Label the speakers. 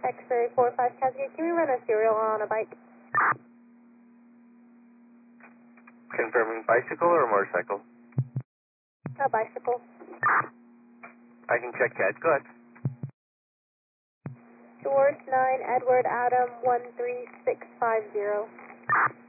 Speaker 1: X-ray 45 Cascade, can we run a serial on a bike?
Speaker 2: Confirming bicycle or motorcycle?
Speaker 1: A bicycle.
Speaker 2: I can check CAD. Go ahead.
Speaker 1: George 9, Edward Adam 13650.